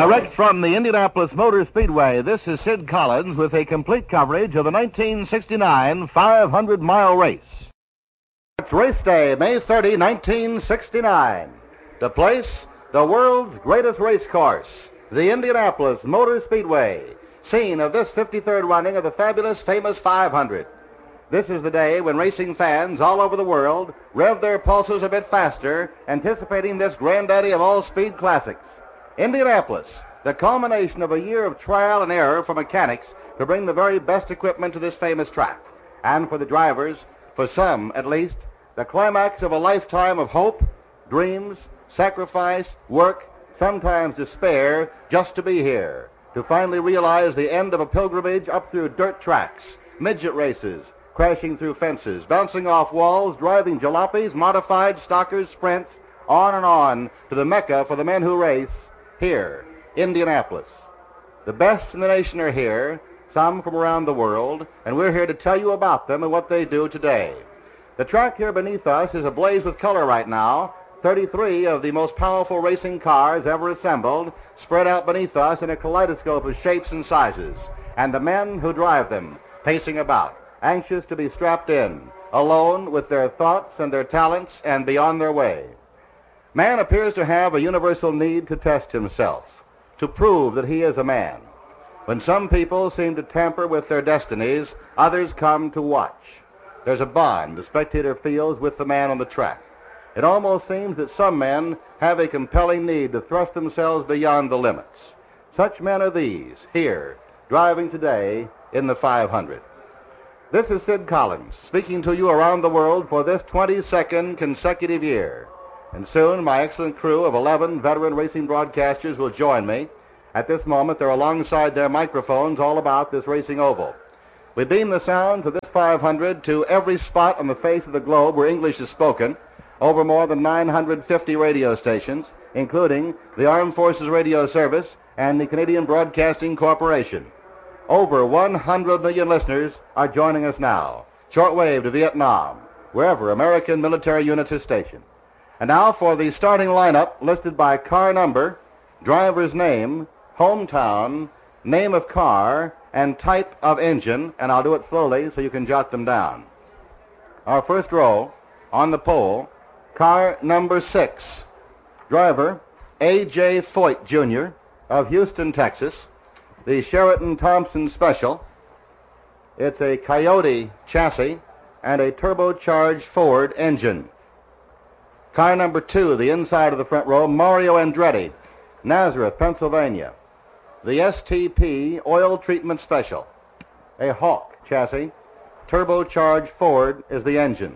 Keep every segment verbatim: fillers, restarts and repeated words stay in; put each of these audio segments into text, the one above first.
Direct from the Indianapolis Motor Speedway, this is Sid Collins with a complete coverage of the nineteen sixty-nine five hundred mile race. It's race day, May thirtieth, nineteen sixty-nine. The place, the world's greatest race course, the Indianapolis Motor Speedway, scene of this fifty-third running of the fabulous, famous five hundred. This is the day when racing fans all over the world rev their pulses a bit faster, anticipating this granddaddy of all speed classics. Indianapolis, the culmination of a year of trial and error for mechanics to bring the very best equipment to this famous track. And for the drivers, for some at least, the climax of a lifetime of hope, dreams, sacrifice, work, sometimes despair, just to be here, to finally realize the end of a pilgrimage up through dirt tracks, midget races, crashing through fences, bouncing off walls, driving jalopies, modified stockers, sprints, on and on to the Mecca for the men who race, here, Indianapolis. The best in the nation are here, some from around the world, and we're here to tell you about them and what they do today. The track here beneath us is ablaze with color right now. thirty-three of the most powerful racing cars ever assembled spread out beneath us in a kaleidoscope of shapes and sizes, and the men who drive them pacing about, anxious to be strapped in, alone with their thoughts and their talents and beyond their way. Man appears to have a universal need to test himself, to prove that he is a man. When some people seem to tamper with their destinies, others come to watch. There's a bond the spectator feels with the man on the track. It almost seems that some men have a compelling need to thrust themselves beyond the limits. Such men are these, here, driving today in the five hundred. This is Sid Collins, speaking to you around the world for this twenty-second consecutive year. And soon my excellent crew of eleven veteran racing broadcasters will join me. At this moment, they're alongside their microphones all about this racing oval. We beam the sounds of this five hundred to every spot on the face of the globe where English is spoken, over more than nine hundred fifty radio stations, including the Armed Forces Radio Service and the Canadian Broadcasting Corporation. Over one hundred million listeners are joining us now, shortwave to Vietnam, wherever American military units are stationed. And now for the starting lineup listed by car number, driver's name, hometown, name of car, and type of engine, and I'll do it slowly so you can jot them down. Our first row, on the pole, car number six, driver A J Foyt, Junior of Houston, Texas, the Sheraton Thompson Special. It's a Coyote chassis and a turbocharged Ford engine. Car number two, the inside of the front row, Mario Andretti, Nazareth, Pennsylvania, the S T P Oil Treatment Special, a Hawk chassis, turbocharged Ford is the engine.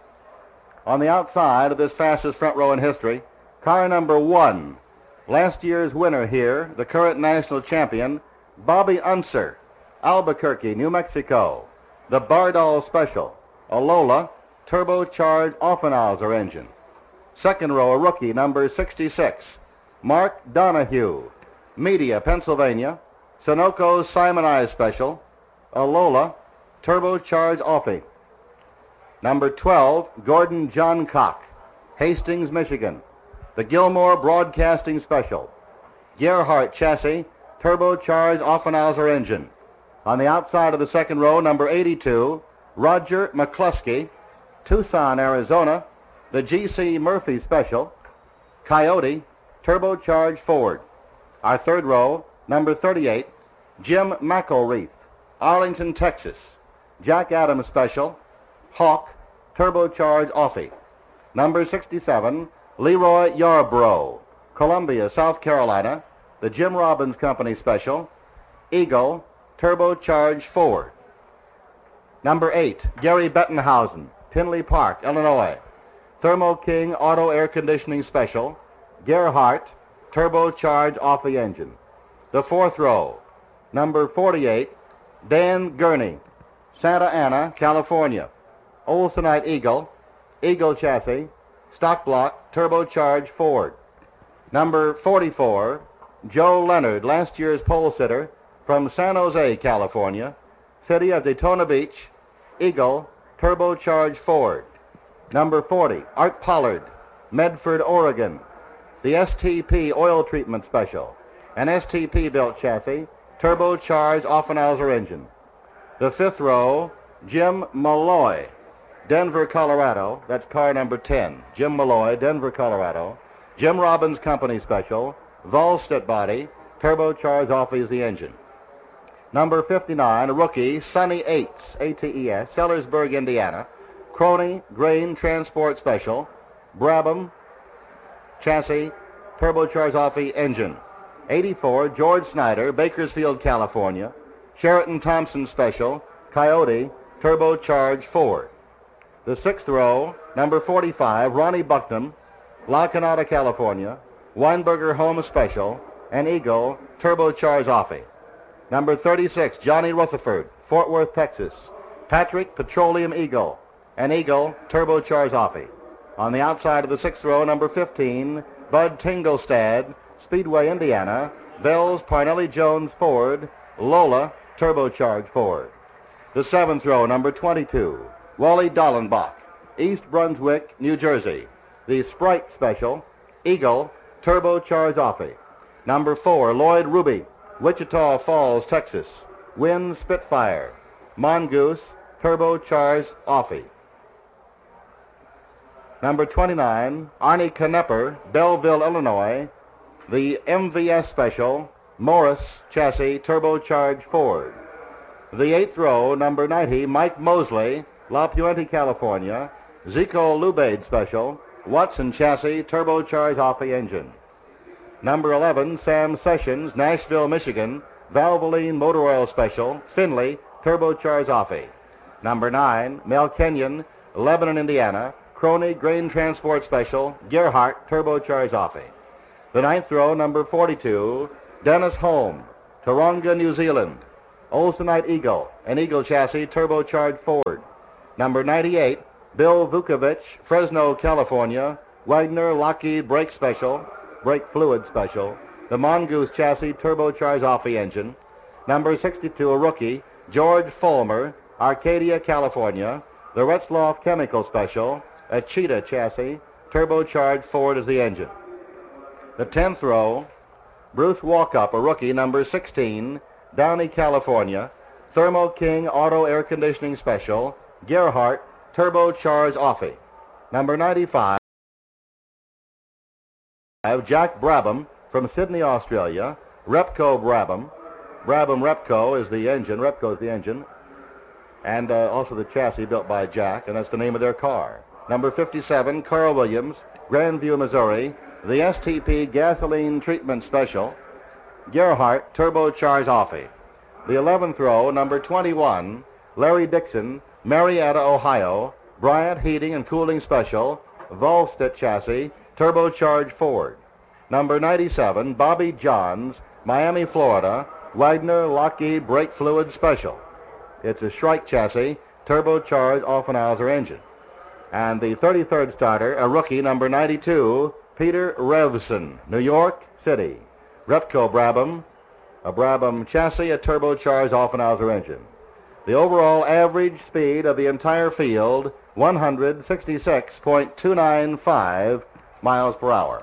On the outside of this fastest front row in history, car number one, last year's winner here, the current national champion, Bobby Unser, Albuquerque, New Mexico, the Bardol Special, a Lola turbocharged Offenhauser engine. Second row, a rookie, number sixty-six, Mark Donahue, Media, Pennsylvania, Sunoco's Simonized Special, a Lola turbocharged Offie. Number twelve, Gordon Johncock, Hastings, Michigan, the Gilmore Broadcasting Special, Gerhardt chassis, turbocharged Offenhauser engine. On the outside of the second row, number eighty-two, Roger McCluskey, Tucson, Arizona, the G C Murphy Special, Coyote, turbocharged Ford. Our third row, number thirty-eight, Jim McElreath, Arlington, Texas, Jack Adams Special, Hawk, turbocharged Offie. Number sixty-seven, Leroy Yarbrough, Columbia, South Carolina, the Jim Robbins Company Special, Eagle, turbocharged Ford. Number eight, Gary Bettenhausen, Tinley Park, Illinois, Thermo King Auto Air Conditioning Special, Gerhardt, turbocharged Offie engine. The fourth row, number forty-eight, Dan Gurney, Santa Ana, California, Olsonite Eagle, Eagle chassis, stock block, turbocharged Ford. Number forty-four, Joe Leonard, last year's pole sitter from San Jose, California, city of Daytona Beach, Eagle, turbocharged Ford. Number forty, Art Pollard, Medford, Oregon, the S T P Oil Treatment Special, an S T P-built chassis, turbocharged Offenhauser engine. The fifth row, Jim Malloy, Denver, Colorado. That's car number ten. Jim Malloy, Denver, Colorado. Jim Robbins Company Special, Volstead body, turbocharged Offenhauser engine. Number fifty-nine, a rookie, Sonny Ates, A T E S, Sellersburg, Indiana. Crony Grain Transport Special, Brabham chassis, turbocharged Offenhauser engine. eighty-four, George Snyder, Bakersfield, California. Sheraton Thompson Special, Coyote, turbocharged Ford. The sixth row, number forty-five, Ronnie Bucknam, La Canada, California. Weinberger Home Special, an Eagle, turbocharged Offenhauser. Number thirty-six, Johnny Rutherford, Fort Worth, Texas. Patrick Petroleum Eagle, an Eagle, turbocharged Offenhauser. On the outside of the sixth row, number fifteen, Bud Tingelstad, Speedway, Indiana. Vels Parnelli Jones Ford, Lola, turbocharged Ford. The seventh row, number twenty-two, Wally Dallenbach, East Brunswick, New Jersey. The Sprite Special, Eagle, turbocharged Offenhauser. Number four, Lloyd Ruby, Wichita Falls, Texas. Wynn Spitfire, Mongoose, turbocharged Offenhauser. Number twenty-nine, Arnie Knepper, Belleville, Illinois. The M V S Special, Morris chassis, turbocharged Ford. The eighth row, number ninety, Mike Mosley, La Puente, California. Zico Lubade Special, Watson chassis, turbocharged Offenhauser engine. Number eleven, Sam Sessions, Nashville, Michigan. Valvoline Motor Oil Special, Finley, turbocharged Offenhauser. Number nine, Mel Kenyon, Lebanon, Indiana. Crony Grain Transport Special, Gerhardt, turbocharged Offenhauser. The ninth row, number forty-two, Dennis Holm, Taronga, New Zealand. Olsenite Eagle, an Eagle chassis, turbocharged Ford. Number ninety-eight, Bill Vukovich, Fresno, California. Wagner Lockheed Brake Special, Brake Fluid Special. The Mongoose chassis, turbocharged Offenhauser engine. Number sixty-two, a rookie, George Fulmer, Arcadia, California. The Retzloff Chemical Special, a Cheetah chassis, turbocharged Ford as the engine. The tenth row, Bruce Walkup, a rookie, number sixteen, Downey, California. Thermo King Auto Air Conditioning Special, Gerhardt, turbocharged Offenhauser. Number ninety-five, Jack Brabham from Sydney, Australia. Repco Brabham. Brabham Repco is the engine. Repco is the engine. And uh, also the chassis built by Jack, and that's the name of their car. Number fifty-seven, Carl Williams, Grandview, Missouri. The S T P Gasoline Treatment Special, Gerhardt, turbocharged Offenhauser. The eleventh row, number twenty-one, Larry Dixon, Marietta, Ohio. Bryant Heating and Cooling Special, Volstead chassis, turbocharged Ford. Number ninety-seven, Bobby Johns, Miami, Florida. Wagner Lockheed Brake Fluid Special. It's a Shrike chassis, turbocharged Offenhauser engine. And the thirty-third starter, a rookie, number ninety-two, Peter Revson, New York City. Repco Brabham, a Brabham chassis, a turbocharged Offenhauser engine. The overall average speed of the entire field, one hundred sixty-six point two nine five miles per hour.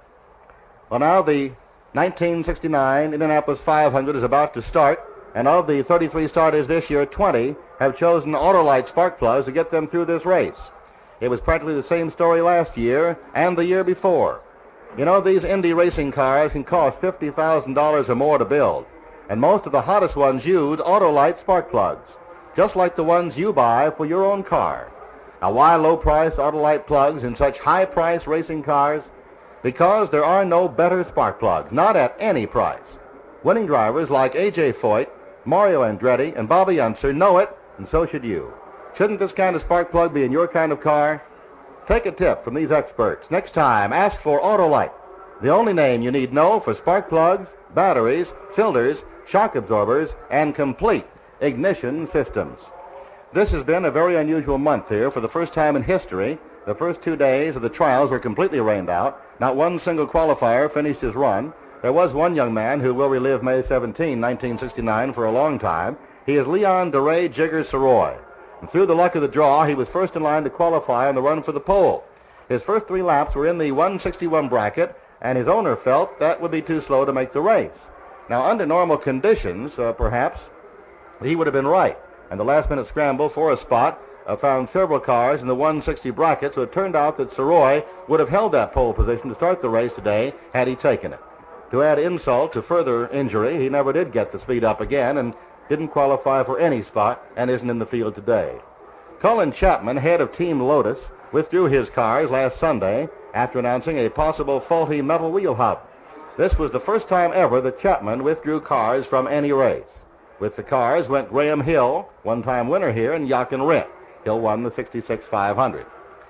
Well, now the nineteen sixty-nine Indianapolis five hundred is about to start, and of the thirty-three starters this year, twenty have chosen Autolite spark plugs to get them through this race. It was practically the same story last year and the year before. You know, these Indy racing cars can cost fifty thousand dollars or more to build, and most of the hottest ones use Autolite spark plugs, just like the ones you buy for your own car. Now, why low-priced Autolite plugs in such high-priced racing cars? Because there are no better spark plugs, not at any price. Winning drivers like A J Foyt, Mario Andretti, and Bobby Unser know it, and so should you. Shouldn't this kind of spark plug be in your kind of car? Take a tip from these experts. Next time, ask for Autolite, the only name you need know for spark plugs, batteries, filters, shock absorbers, and complete ignition systems. This has been a very unusual month here. For the first time in history, the first two days of the trials were completely rained out. Not one single qualifier finished his run. There was one young man who will relive May seventeenth, nineteen sixty-nine for a long time. He is Leon DeRay Jigger Soroy. And through the luck of the draw, he was first in line to qualify on the run for the pole. His first three laps were in the one sixty-one bracket. and his owner felt that would be too slow to make the race. Now, under normal conditions, uh, perhaps, he would have been right. And the last-minute scramble for a spot uh, found several cars in the one sixty bracket, so it turned out that Soroy would have held that pole position to start the race today had he taken it. To add insult to further injury, he never did get the speed up again and didn't qualify for any spot and isn't in the field today. Colin Chapman, head of Team Lotus, withdrew his cars last Sunday after announcing a possible faulty metal wheel hub. This was the first time ever that Chapman withdrew cars from any race. With the cars went Graham Hill, one-time winner here, and Jochen Rindt. Hill won the sixty-six five hundred.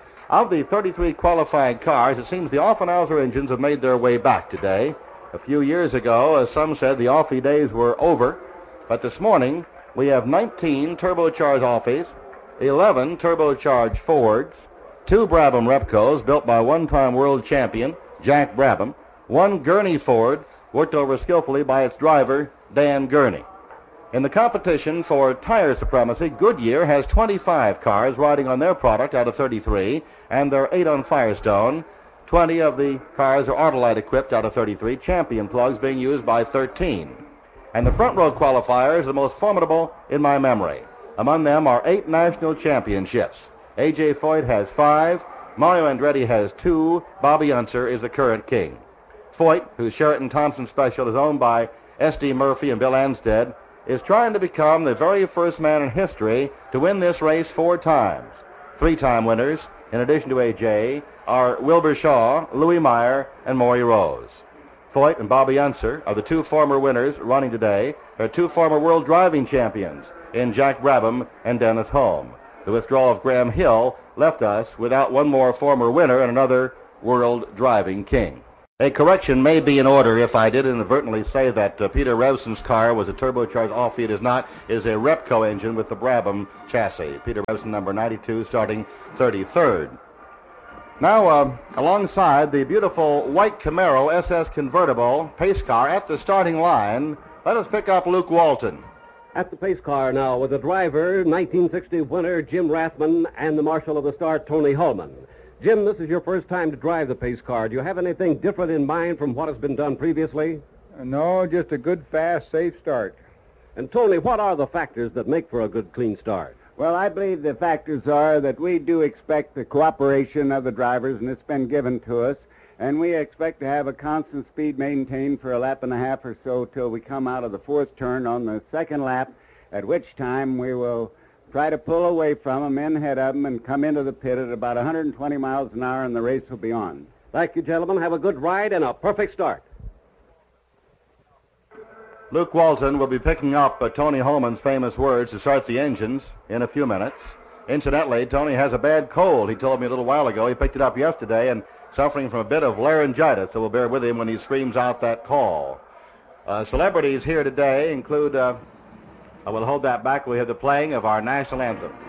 Of the thirty-three qualified cars, it seems the Offenhauser engines have made their way back today. A few years ago, as some said, the Offie days were over. But this morning, we have nineteen turbocharged Offies, eleven turbocharged Fords, two Brabham Repcos built by one-time world champion Jack Brabham, one Gurney Ford worked over skillfully by its driver, Dan Gurney. In the competition for tire supremacy, Goodyear has twenty-five cars riding on their product out of thirty-three, and there are eight on Firestone. twenty of the cars are Autolite equipped out of thirty-three, Champion plugs being used by thirteen. And the front row qualifiers are the most formidable in my memory. Among them are eight national championships. A J Foyt has five, Mario Andretti has two, Bobby Unser is the current king. Foyt, whose Sheraton Thompson Special is owned by S D Murphy and Bill Anstead, is trying to become the very first man in history to win this race four times. Three-time winners, in addition to A J, are Wilbur Shaw, Louis Meyer, and Maury Rose. Foyt and Bobby Unser are the two former winners running today. They're two former world driving champions in Jack Brabham and Dennis Hulme. The withdrawal of Graham Hill left us without one more former winner and another world driving king. A correction may be in order if I did inadvertently say that uh, Peter Revson's car was a turbocharged Offie. It is not. It is a Repco engine with the Brabham chassis. Peter Revson, number ninety-two, starting thirty-third. Now, uh, alongside the beautiful white Camaro S S convertible pace car at the starting line, let us pick up Luke Walton. At the pace car now with the driver, nineteen sixty winner Jim Rathman, and the marshal of the start, Tony Hulman. Jim, this is your first time to drive the pace car. Do you have anything different in mind from what has been done previously? Uh, no, just a good, fast, safe start. And Tony, what are the factors that make for a good, clean start? Well, I believe the factors are that we do expect the cooperation of the drivers, and it's been given to us, and we expect to have a constant speed maintained for a lap and a half or so till we come out of the fourth turn on the second lap, at which time we will try to pull away from them, in ahead of them, and come into the pit at about one hundred twenty miles an hour, and the race will be on. Thank you, gentlemen. Have a good ride and a perfect start. Luke Walton will be picking up uh, Tony Hulman's famous words to start the engines in a few minutes. Incidentally, Tony has a bad cold. He told me a little while ago. He picked it up yesterday and suffering from a bit of laryngitis, so we'll bear with him when he screams out that call. Uh, celebrities here today include, uh, I will hold that back. We have the playing of our national anthem.